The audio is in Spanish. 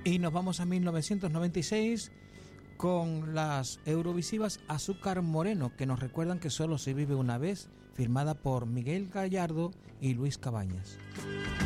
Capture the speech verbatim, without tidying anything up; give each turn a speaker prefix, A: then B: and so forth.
A: Y nos vamos a mil novecientos noventa y seis con las eurovisivas Azúcar Moreno, que nos recuerdan que solo se vive una vez, firmada por Miguel Gallardo y Luis Cabañas.